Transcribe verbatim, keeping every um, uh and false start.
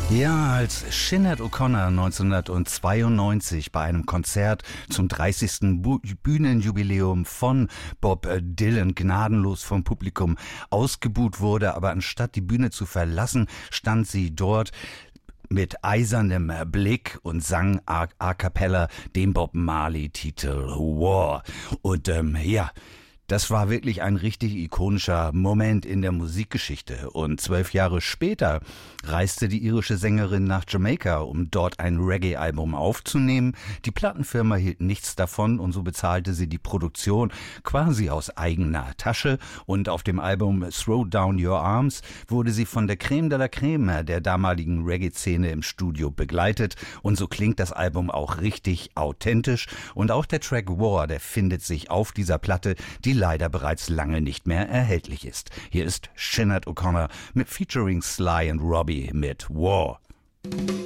Ja, als Sinéad O'Connor neunzehnhundertzweiundneunzig bei einem Konzert zum dreißigsten Bu- Bühnenjubiläum von Bob Dylan gnadenlos vom Publikum ausgebuht wurde, aber anstatt die Bühne zu verlassen, stand sie dort mit eisernem Blick und sang a, a cappella den Bob Marley-Titel War. Und ähm, ja, das war wirklich ein richtig ikonischer Moment in der Musikgeschichte. Und zwölf Jahre später reiste die irische Sängerin nach Jamaika, um dort ein Reggae-Album aufzunehmen. Die Plattenfirma hielt nichts davon und so bezahlte sie die Produktion quasi aus eigener Tasche. Und auf dem Album Throw Down Your Arms wurde sie von der Creme de la Creme der damaligen Reggae-Szene im Studio begleitet. Und so klingt das Album auch richtig authentisch. Und auch der Track War, der findet sich auf dieser Platte, die leider bereits lange nicht mehr erhältlich ist. Hier ist Sinéad O'Connor mit featuring Sly and Robbie mit War.